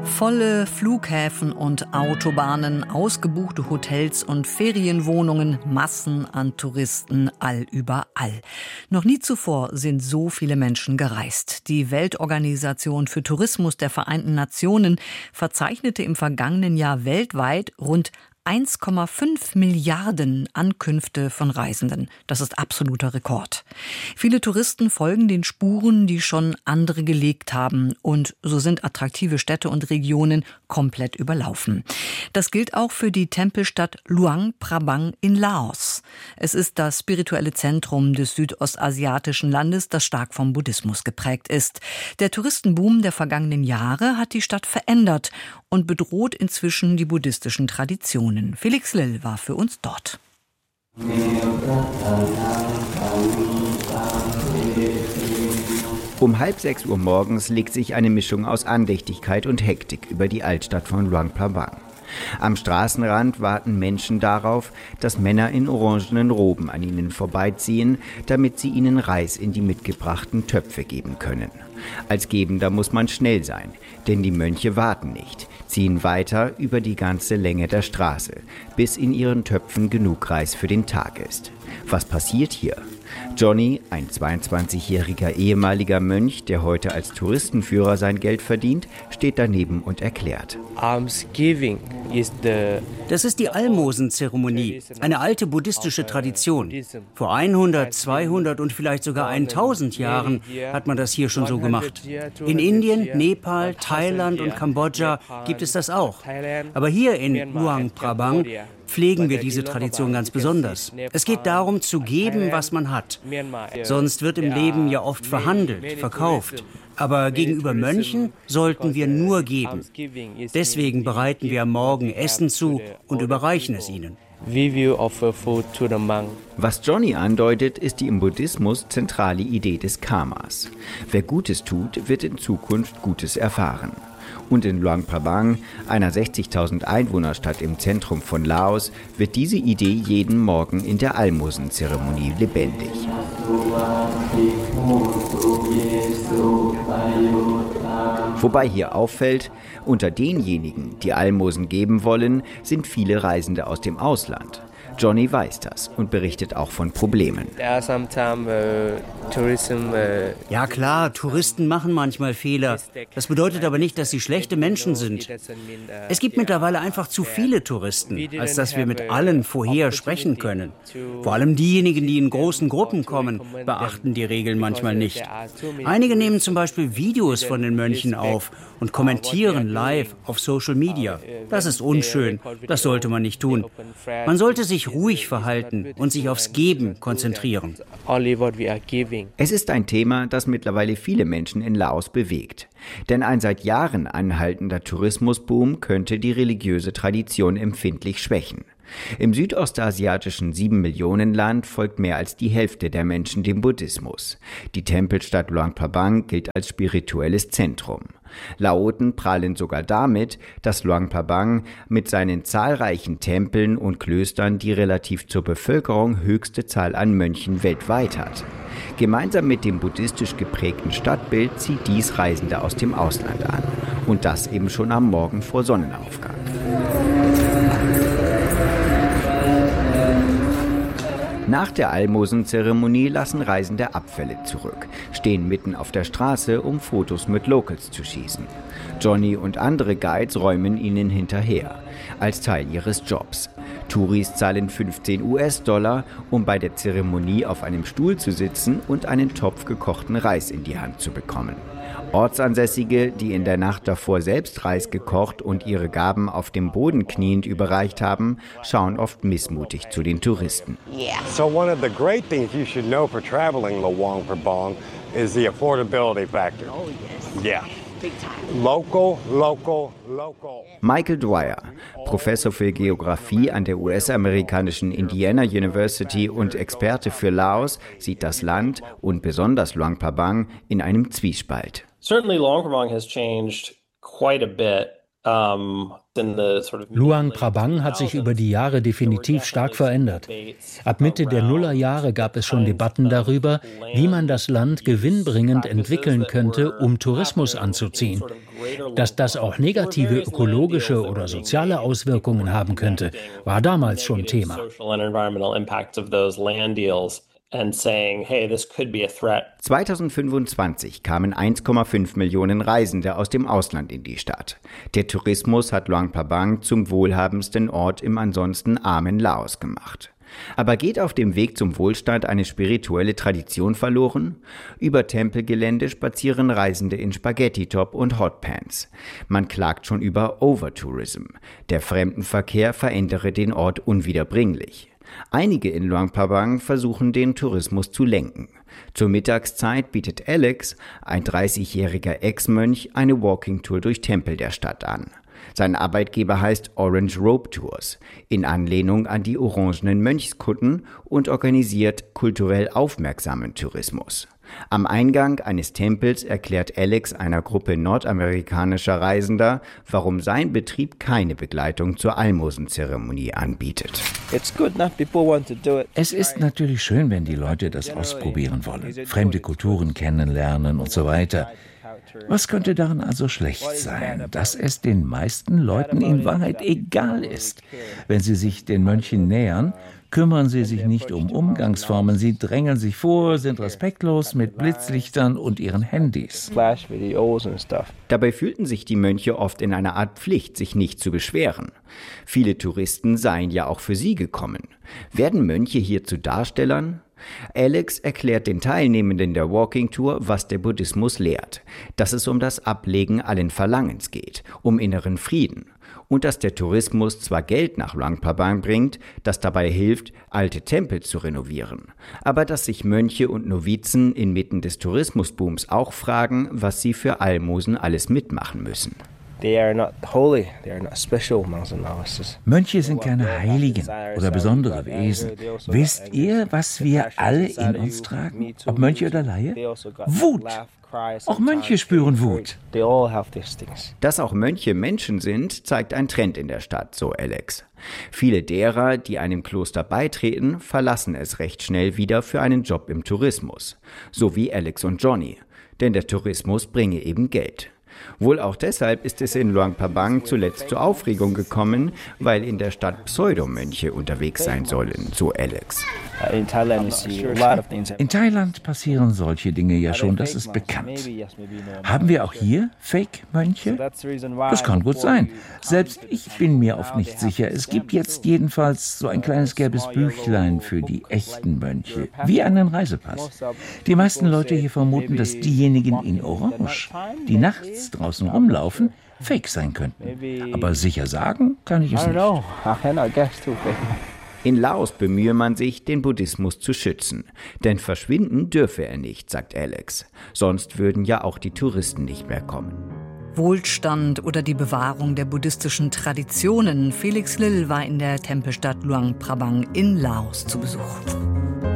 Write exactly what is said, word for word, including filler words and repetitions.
Volle Flughäfen und Autobahnen, ausgebuchte Hotels und Ferienwohnungen, Massen an Touristen allüberall. Noch nie zuvor sind so viele Menschen gereist. Die Weltorganisation für Tourismus der Vereinten Nationen verzeichnete im vergangenen Jahr weltweit rund eins Komma fünf Milliarden Ankünfte von Reisenden. Das ist absoluter Rekord. Viele Touristen folgen den Spuren, die schon andere gelegt haben. Und so sind attraktive Städte und Regionen komplett überlaufen. Das gilt auch für die Tempelstadt Luang Prabang in Laos. Es ist das spirituelle Zentrum des südostasiatischen Landes, das stark vom Buddhismus geprägt ist. Der Touristenboom der vergangenen Jahre hat die Stadt verändert und bedroht inzwischen die buddhistischen Traditionen. Felix Lill war für uns dort. Um halb sechs Uhr morgens legt sich eine Mischung aus Andächtigkeit und Hektik über die Altstadt von Luang Prabang. Am Straßenrand warten Menschen darauf, dass Männer in orangenen Roben an ihnen vorbeiziehen, damit sie ihnen Reis in die mitgebrachten Töpfe geben können. Als Gebender muss man schnell sein, denn die Mönche warten nicht, ziehen weiter über die ganze Länge der Straße, bis in ihren Töpfen genug Reis für den Tag ist. Was passiert hier? Johnny, ein zweiundzwanzigjähriger ehemaliger Mönch, der heute als Touristenführer sein Geld verdient, steht daneben und erklärt. Das ist die Almosenzeremonie, eine alte buddhistische Tradition. Vor hundert, zweihundert und vielleicht sogar tausend Jahren hat man das hier schon so gemacht. In Indien, Nepal, Thailand und Kambodscha gibt es das auch. Aber hier in Luang Prabang pflegen wir diese Tradition ganz besonders. Es geht darum, zu geben, was man hat. Sonst wird im Leben ja oft verhandelt, verkauft. Aber gegenüber Mönchen sollten wir nur geben. Deswegen bereiten wir am Morgen Essen zu und überreichen es ihnen. Was Johnny andeutet, ist die im Buddhismus zentrale Idee des Karmas. Wer Gutes tut, wird in Zukunft Gutes erfahren. Und in Luang Prabang, einer sechzigtausend Einwohnerstadt im Zentrum von Laos, wird diese Idee jeden Morgen in der Almosenzeremonie lebendig. Wobei hier auffällt, unter denjenigen, die Almosen geben wollen, sind viele Reisende aus dem Ausland. Johnny weiß das und berichtet auch von Problemen. Ja klar, Touristen machen manchmal Fehler. Das bedeutet aber nicht, dass sie schlechte Menschen sind. Es gibt mittlerweile einfach zu viele Touristen, als dass wir mit allen vorher sprechen können. Vor allem diejenigen, die in großen Gruppen kommen, beachten die Regeln manchmal nicht. Einige nehmen zum Beispiel Videos von den Mönchen auf und kommentieren live auf Social Media. Das ist unschön, das sollte man nicht tun. Man sollte sich ruhig verhalten und sich aufs Geben konzentrieren. Es ist ein Thema, das mittlerweile viele Menschen in Laos bewegt. Denn ein seit Jahren anhaltender Tourismusboom könnte die religiöse Tradition empfindlich schwächen. Im südostasiatischen Sieben-Millionen-Land folgt mehr als die Hälfte der Menschen dem Buddhismus. Die Tempelstadt Luang Prabang gilt als spirituelles Zentrum. Laoten prahlen sogar damit, dass Luang Prabang mit seinen zahlreichen Tempeln und Klöstern die relativ zur Bevölkerung höchste Zahl an Mönchen weltweit hat. Gemeinsam mit dem buddhistisch geprägten Stadtbild zieht dies Reisende aus dem Ausland an. Und das eben schon am Morgen vor Sonnenaufgang. Nach der Almosenzeremonie lassen Reisende Abfälle zurück, stehen mitten auf der Straße, um Fotos mit Locals zu schießen. Johnny und andere Guides räumen ihnen hinterher, als Teil ihres Jobs. Touris zahlen fünfzehn US-Dollar, um bei der Zeremonie auf einem Stuhl zu sitzen und einen Topf gekochten Reis in die Hand zu bekommen. Ortsansässige, die in der Nacht davor selbst Reis gekocht und ihre Gaben auf dem Boden kniend überreicht haben, schauen oft missmutig zu den Touristen. So one of the great things you should know for traveling Luang Prabang is the affordability factor. Oh yes. Yeah. Local, local, local. Michael Dwyer, Professor für Geographie an der U S-amerikanischen Indiana University und Experte für Laos, sieht das Land und besonders Luang Prabang in einem Zwiespalt. Certainly Luang Prabang has changed quite a bit Luang Prabang hat sich über die Jahre definitiv stark verändert. Ab Mitte der Nullerjahre gab es schon Debatten darüber, wie man das Land gewinnbringend entwickeln könnte, um Tourismus anzuziehen. Dass das auch negative ökologische oder soziale Auswirkungen haben könnte, war damals schon Thema. zweitausendfünfundzwanzig kamen eins Komma fünf Millionen Reisende aus dem Ausland in die Stadt. Der Tourismus hat Luang Prabang zum wohlhabendsten Ort im ansonsten armen Laos gemacht. Aber geht auf dem Weg zum Wohlstand eine spirituelle Tradition verloren? Über Tempelgelände spazieren Reisende in Spaghetti-Top und Hotpants. Man klagt schon über Overtourism. Der Fremdenverkehr verändere den Ort unwiederbringlich. Einige in Luang Prabang versuchen, den Tourismus zu lenken. Zur Mittagszeit bietet Alex, ein dreißigjähriger Ex-Mönch, eine Walking-Tour durch Tempel der Stadt an. Sein Arbeitgeber heißt Orange Robe Tours, in Anlehnung an die orangenen Mönchskutten, und organisiert kulturell aufmerksamen Tourismus. Am Eingang eines Tempels erklärt Alex einer Gruppe nordamerikanischer Reisender, warum sein Betrieb keine Begleitung zur Almosenzeremonie anbietet. Es ist natürlich schön, wenn die Leute das ausprobieren wollen, fremde Kulturen kennenlernen und so weiter. Was könnte daran also schlecht sein? Dass es den meisten Leuten in Wahrheit egal ist. Wenn sie sich den Mönchen nähern, kümmern sie sich nicht um Umgangsformen. Sie drängeln sich vor, sind respektlos mit Blitzlichtern und ihren Handys. Dabei fühlten sich die Mönche oft in einer Art Pflicht, sich nicht zu beschweren. Viele Touristen seien ja auch für sie gekommen. Werden Mönche hier zu Darstellern? Alex erklärt den Teilnehmenden der Walking Tour, was der Buddhismus lehrt, dass es um das Ablegen allen Verlangens geht, um inneren Frieden, und dass der Tourismus zwar Geld nach Luang Prabang bringt, das dabei hilft, alte Tempel zu renovieren, aber dass sich Mönche und Novizen inmitten des Tourismusbooms auch fragen, was sie für Almosen alles mitmachen müssen. Mönche sind keine Heiligen oder besondere Wesen. Wisst ihr, was wir alle in uns tragen? Ob Mönche oder Laie? Wut! Auch Mönche spüren Wut. Dass auch Mönche Menschen sind, zeigt ein Trend in der Stadt, so Alex. Viele derer, die einem Kloster beitreten, verlassen es recht schnell wieder für einen Job im Tourismus. So wie Alex und Johnny. Denn der Tourismus bringe eben Geld. Wohl auch deshalb ist es in Luang Prabang zuletzt zur Aufregung gekommen, weil in der Stadt Pseudomönche unterwegs sein sollen, so Alex. In Thailand passieren solche Dinge ja schon, das ist bekannt. Haben wir auch hier Fake-Mönche? Das kann gut sein. Selbst ich bin mir oft nicht sicher. Es gibt jetzt jedenfalls so ein kleines gelbes Büchlein für die echten Mönche, wie einen Reisepass. Die meisten Leute hier vermuten, dass diejenigen in Orange, die nachts draußen rumlaufen, Fake sein könnten. Aber sicher sagen kann ich es nicht. In Laos bemühe man sich, den Buddhismus zu schützen. Denn verschwinden dürfe er nicht, sagt Alex. Sonst würden ja auch die Touristen nicht mehr kommen. Wohlstand oder die Bewahrung der buddhistischen Traditionen. Felix Lill war in der Tempelstadt Luang Prabang in Laos zu Besuch.